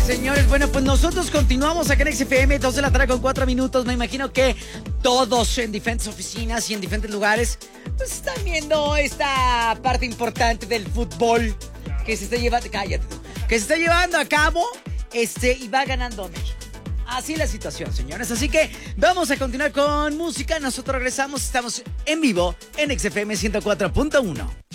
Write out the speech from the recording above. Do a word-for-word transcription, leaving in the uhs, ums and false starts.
Señores, bueno, pues nosotros continuamos acá en X F M, dos de la tarde con cuatro minutos. Me imagino que todos en diferentes oficinas y en diferentes lugares pues están viendo esta parte importante del fútbol que se está llevando, cállate, que se está llevando a cabo este y va ganando México. Así es la situación, señores. Así que vamos a continuar con música. Nosotros regresamos, estamos en vivo en X F M ciento cuatro punto uno.